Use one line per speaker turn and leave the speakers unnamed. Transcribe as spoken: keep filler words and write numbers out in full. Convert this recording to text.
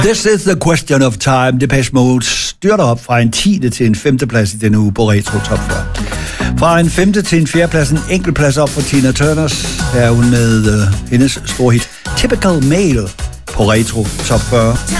This is the question of time. Depeche Mode styrter op fra en tiende til en femteplads i denne uge på Retro Top fyrre. Fra en femte til en fjerdeplads, en enkelt plads op for Tina Turners, der er hun med uh, hendes store hit Typical Male på Retro Top fyrre.